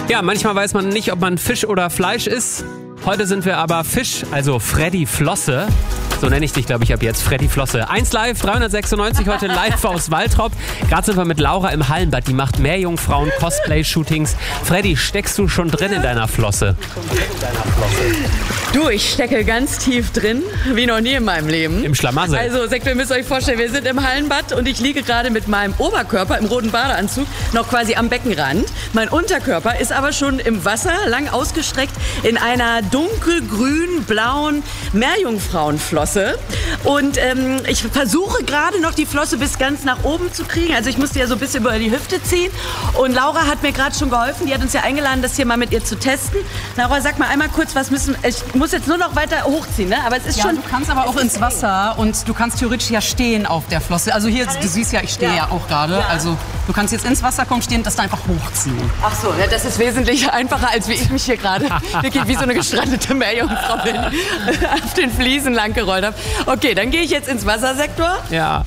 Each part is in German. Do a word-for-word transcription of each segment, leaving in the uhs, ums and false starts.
Ja, manchmal weiß man nicht, ob man Fisch oder Fleisch ist. Heute sind wir aber Fisch, also Freddy Flosse. So nenne ich dich, glaube ich, ab jetzt. Freddy Flosse. eins live, dreihundertsechsundneunzig, heute live aus Waltrop. Gerade sind wir mit Laura im Hallenbad. Die macht Meerjungfrauen-Cosplay-Shootings. Freddy, steckst du schon drin in deiner Flosse? Du, ich stecke ganz tief drin, wie noch nie in meinem Leben. Im Schlamassel. Also, Sekt, ihr müsst euch vorstellen, wir sind im Hallenbad und ich liege gerade mit meinem Oberkörper im roten Badeanzug noch quasi am Beckenrand. Mein Unterkörper ist aber schon im Wasser, lang ausgestreckt, in einer dunkelgrün-blauen Meerjungfrauenflosse. Und ähm, ich versuche gerade noch die Flosse bis ganz nach oben zu kriegen. Also ich musste ja so ein bisschen über die Hüfte ziehen. Und Laura hat mir gerade schon geholfen. Die hat uns ja eingeladen, das hier mal mit ihr zu testen. Laura, sag mal einmal kurz, was müssen... Ich muss jetzt nur noch weiter hochziehen, ne? Aber es ist ja, schon... du kannst aber auch ins Wasser und du kannst theoretisch ja stehen auf der Flosse. Also hier, du siehst ja, ich stehe ja. ja auch gerade. Ja. Also du kannst jetzt ins Wasser kommen, stehen und das dann einfach hochziehen. Ach so, ja, das ist wesentlich einfacher, als wie ich mich hier gerade wirklich wie so eine gestrandete Meerjungfrau bin, auf den Fliesen lang gerollt habe. Okay, dann gehe ich jetzt ins Wassersektor. Ja.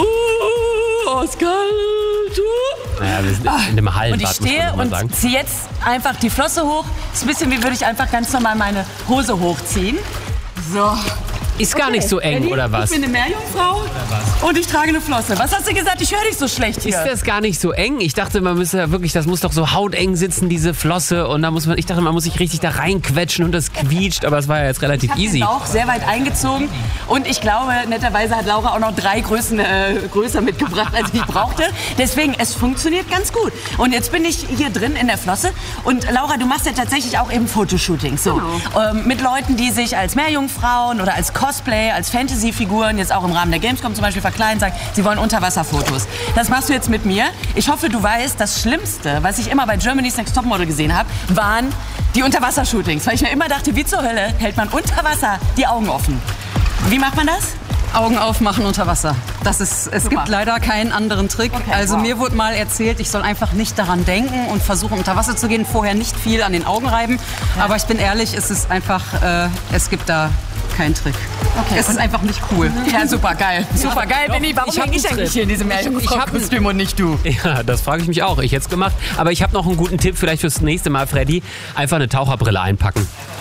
Oh, ist kalt. Naja, wir sind in dem Hallenbad, und ich stehe und ziehe jetzt einfach die Flosse hoch. Ist ein bisschen wie würde ich einfach ganz normal meine Hose hochziehen. So. Ist gar okay. nicht so eng, Ellie, oder was? Ich bin eine Meerjungfrau und ich trage eine Flosse. Was hast du gesagt? Ich höre dich so schlecht hier. Ist das gar nicht so eng? Ich dachte, man müsste ja wirklich, das muss doch so hauteng sitzen, diese Flosse. Und da muss man, ich dachte, man muss sich richtig da reinquetschen und das quietscht. Aber es war ja jetzt relativ ich easy. Ich habe den Bauch sehr weit eingezogen. Und ich glaube, netterweise hat Laura auch noch drei Größen äh, größer mitgebracht, als ich brauchte. Deswegen, es funktioniert ganz gut. Und jetzt bin ich hier drin in der Flosse. Und Laura, du machst ja tatsächlich auch eben Fotoshootings. So. Genau. Ähm, mit Leuten, die sich als Meerjungfrauen oder als Cosplay, als Fantasy-Figuren, jetzt auch im Rahmen der Gamescom zum Beispiel verkleiden, sagen, sie wollen Unterwasserfotos. Das machst du jetzt mit mir. Ich hoffe, du weißt, das Schlimmste, was ich immer bei Germany's Next Topmodel gesehen habe, waren die Unterwassershootings. Weil ich mir immer dachte, wie zur Hölle hält man unter Wasser die Augen offen. Wie macht man das? Augen aufmachen unter Wasser. Das ist, es Super. gibt leider keinen anderen Trick. Okay, also wow. mir wurde mal erzählt, ich soll einfach nicht daran denken und versuchen unter Wasser zu gehen, vorher nicht viel an den Augen reiben. Ja. Aber ich bin ehrlich, es ist einfach, äh, es gibt da keinen Trick. Okay. Es ist einfach nicht cool. Ja, super geil. Super geil, Doch, Benni. Warum ich hab häng ich einen eigentlich Trip. hier in diesem Meerjungfrau-Kostüm und nicht du? Ja, das frage ich mich auch. Ich hätte es gemacht. Aber ich habe noch einen guten Tipp vielleicht fürs nächste Mal, Freddy. Einfach eine Taucherbrille einpacken.